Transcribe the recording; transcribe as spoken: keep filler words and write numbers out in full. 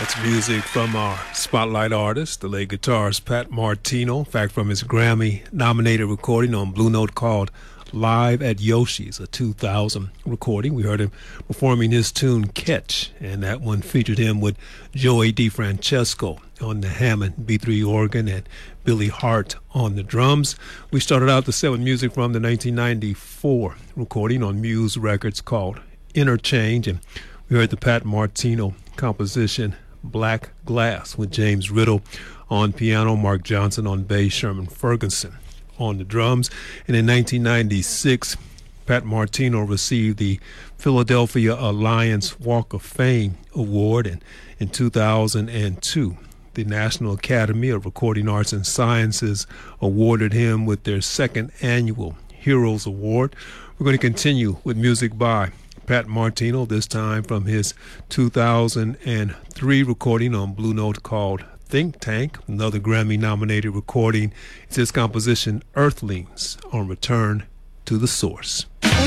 Music from our spotlight artist, the late guitarist Pat Martino. In fact, from his Grammy-nominated recording on Blue Note called Live at Yoshi's, a two thousand recording. We heard him performing his tune Catch, and that one featured him with Joey DeFrancesco on the Hammond B three organ and Billy Hart on the drums. We started out the set with music from the nineteen ninety-four recording on Muse Records called Interchange, and we heard the Pat Martino composition Black Glass with James Riddle on piano, Mark Johnson on bass, Sherman Ferguson on the drums. And in nineteen ninety-six, Pat Martino received the Philadelphia Alliance Walk of Fame Award, and in two thousand two, the National Academy of Recording Arts and Sciences awarded him with their second annual Heroes Award. We're going to continue with music by Pat Martino, this time from his two thousand three recording on Blue Note called Think Tank, another Grammy-nominated recording. It's his composition Earthlings on Return to the Source.